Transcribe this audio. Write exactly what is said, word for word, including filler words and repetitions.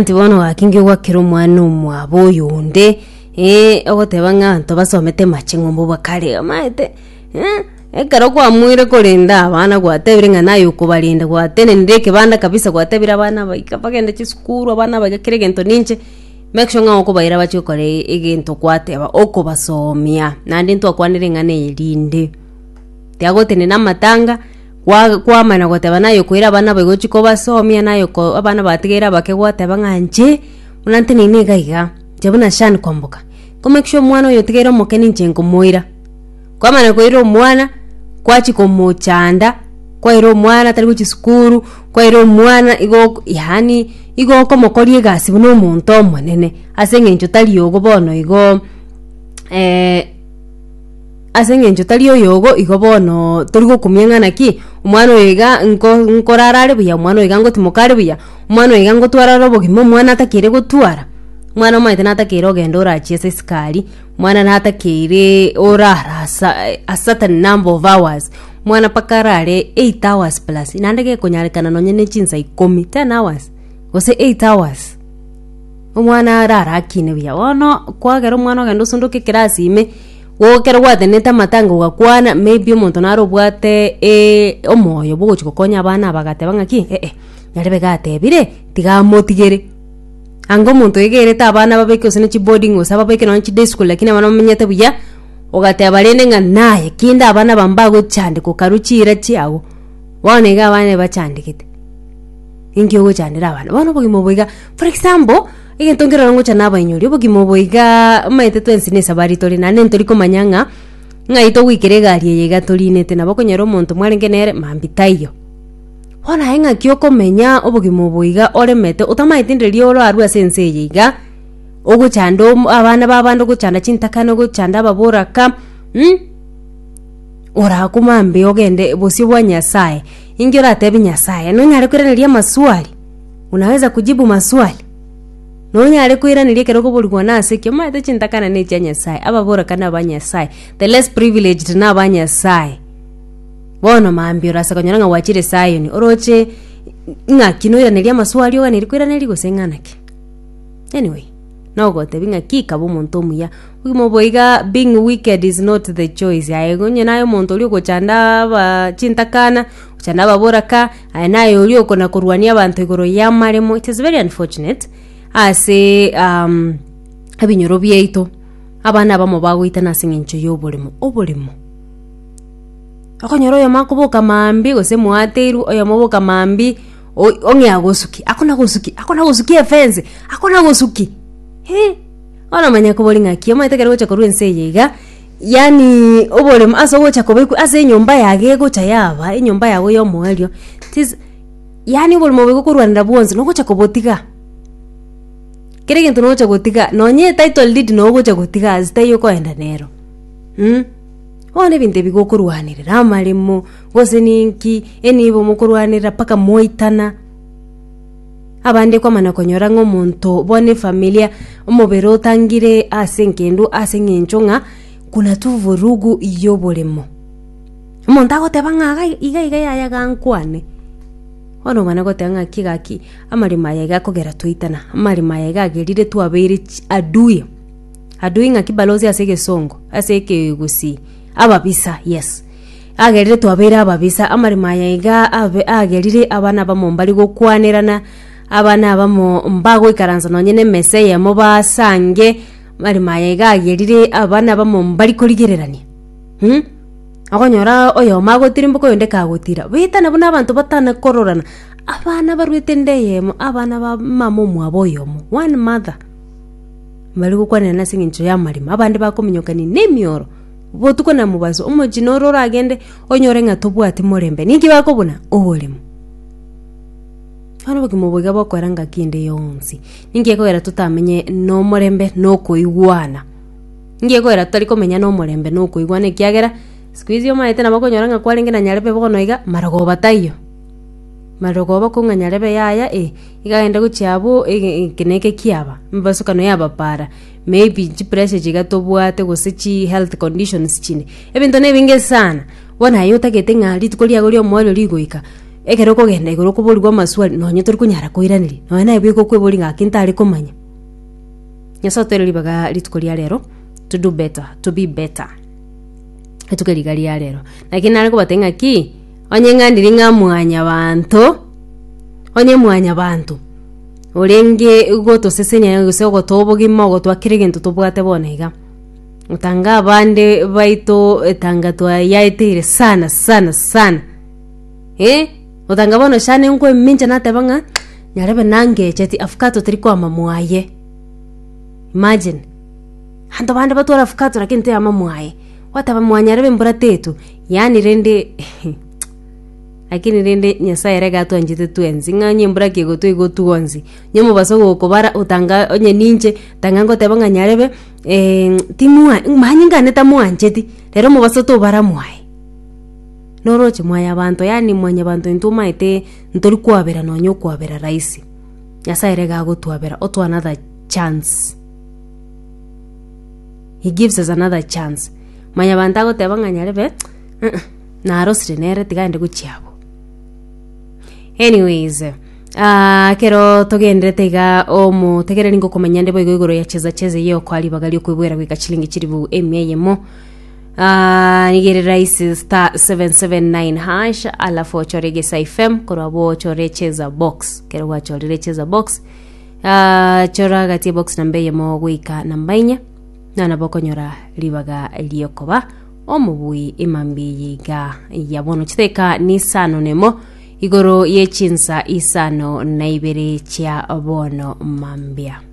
anti bono wakinge gwakero mwana umwabo yonde eh ogoteba nganto basomete machengo mbo bakare maete eh ekaro kwa mwire kolinda abana gwatebire ngana yuko balinda gwatene ndeke banda kabisa gwatebira abana baika bagenda chisukuru abana bagakire gento ninche make sure ngako bayira bachikore egento kwateba oko basomia nandi ntwa kwanire ngane irinde tiagotene na matanga kwa kwa mana gwateba nayo kwira abana bagochiko basomia nayo ko abana batigera bake gwateba nganje unante nini gaiga jabuna shan kwambuka ko make sure mwana yo tigera mokeni nchengo moira kwa mana koiro mwana kwachi komochanda kwa iro mwana tari kuchisukuru kwa iro mwana igo yani igo komokorie gasi buno muntu monene asengenjo tali yogo bono igo eh asengenjo tali yogo igo bono torigo kumyangana ki umwana oiga nko nkorarare buya umwana oiga ngo timokare buya umwana oiga ngo twara robo gimo mwana atakire gutwara mwana maite natakire ogenda orachese skali mwana natakire orarasa a certain number of hours mwana pakarare eight hours plus inandege konyarekana nonyene chinsa ikomi ten hours gose eight hours umwana rara kine bya wono kwagera umwana ogenda sunduke kirasi ime wokera gwateneta matanga ugakwana maybe umuntu naro bwate e omoyo bugochiko konya abana bagateba ngaki eh eh yarebe gatebire tigamotigere ango muntu egere tabana babeke osene chi boarding osaba babeke no chi day school lakini abana bamenyete buya ogate barende nga naye kinda abana bambago chande ko karuchira chiago wane ga bane bachandikite ingi ogo chandira abana bano bugimo buiga for example ige ntongera ngo chana abanyuri bugimo buiga maite twensi ne sabari tori nane ntori komanyanga ngaito wikire gari yega torinete nabakonyero muntu mwarenge nere mambitayo wana henga kyoko menya obugimo buiga oremete utamaitindiri oro aru asense yiga ogo chando abana babando go chanda chintakano go chanda baboraka hm ora kumambe ogende bosi bwa Nyasaye ingira tebi Nyasaye no nyare kwiraniria maswali unaweza kujibu maswali no nyare kwiraniria keroko bulugwa nase kyamaite chintakana ne cha Nyasaye ababoraka na ba Nyasaye the less privileged na ba Nyasaye bono mambio rasa konyanga wachire sayoni oroche ngakino iraniria maswali oga nirikwiraniria gosenganake anyway no gote binga kika bo muntu muya ugimo boiga being wicked is not the choice ayo nayo muntu lyo gochanda ba chintakana uchanda baboraka nayo lyo kona kurwania abantu igoro ya maremo. It is very unfortunate ase um abinyoro byeito abana bamo bagwita nasingincho yobolemo obolemo akonyoro yo makuboka mambi gose muateru oyo maboka mambi onge agosuki akona gosuki akona gosuki efense akona gosuki he ona manya kubolinga kiyo itekere gocha koruense yiga yani obolemo aso gocha kobeku ase nyumba yage gocha yaba enyumba yago yo mwelyo tis yani obolemo bego kurwanira bwonze no gocha kobotiga kire kintu no gocha gotiga nonye title deed no gocha gotiga azitayo ko enda nero hm one binte bigo kurwanira amarimo gose ninki enibo mukurwanira paka moitana abande kwa mana konyora ngo muntu bone familia omobero tangire asenkendu asengenchonga kuna tuvurugu iyo bolemo umuntu agotebanga iga iga yaya gankwane ono mana gotanga kigaki amarima yaga kogera tuitana amarima yaga gerire twabere adui adui ngakibalozi asege songo aseke gusi ababisa yes agerire twabere ababisa amarima yaga ave agerire abana bamombali gokwanirana abana bamo mbago ikaranza nonyene meseye mo basange marima yaga agerire abana bamombali koligererania hm akonyora oyo mago tirimbuko yonde kagotira bita nabona abantu batana kororana abana barwitendeyemo abana ba mamo mwaboyomo one mother bali gukwana na singincho ya marima abandi bakominyokani nemioro botuko na mubazo umujinoro ragende onyore ngatobwati morembe ningi bakobona obolemo hano bugimo bwiga bakwaranga kinde yonsi ningi kwera tutamenye no morembe no kuigwana ningi kwera tutari komenya no morembe no kuigwana ikiagera squeeze yo maite na bakonyoranga kwaringe na nyarebe bono iga marago batayo marago bakonga nyarebe yaya e igaenda gucyabo ikeneke kiaba mbasukano yaba para maybe chipressure jigatobwate gosechi health conditions chine ebinto nebinge sana wana yota getenga litukolia golio mwalo ligoika ekero kogenda igoro kuborirwa maswali nonye tori kunyara koiraniri no na ebiko kwebori ngakinta ari komanya nyaso tere libaga litukoria lero to do better to be better etukerigali ya lero lakini ari kubatenga ki onye ngandiri ngamwanya bantu onye mwanya bantu orenge goto sesenya gose gotobo gimo gotwakire gento tobwate bonega utanga abande baito etanga twa yaitire sana sana sana eh utanga bono shane nkwe minja natebanga nyarebe nange cheti afkato tiri kwa mamwaye imagine hando bande batora afkato lakini te amamwaye wataba mwanyarebe mbura tetu yani rende lakini rende nyasaye rega twanjite twenzi nganye mbura kigo twigo tuonzi nyemo basogo kobara utanga onye ninje tangango tebanga nyarebe eh timua manyinga neta mwanjeti rero mu basoto bara mwaye noroche mwaya bantu yani mwanya bantu ntuma ite ntori kwabera nonyo kwabera raisi nyasaye rega gutwabera oto another chance. He gives us another chance. Mwanya bantu ago tebanga nyarebe na arosire nere tigande guchiabo. Anyways, ah uh, kero togendre tega omo tegere ningo komanya ndebo igoro ya cheza cheza yo kwali bagali kwibwera kwika chilingi chiribu emyemo ah uh, nigere rice star seven seven nine hash alafu chorege sa F M korabo chore cheza box kero wa chore cheza box ah uh, chora gati box nambe yemo gwika nambainya na nabokonyora libaga liyokoba omubui imambi yiga yabono chiteka ni sano nemo igoro yechinsa isano na ibere chia bono mambia.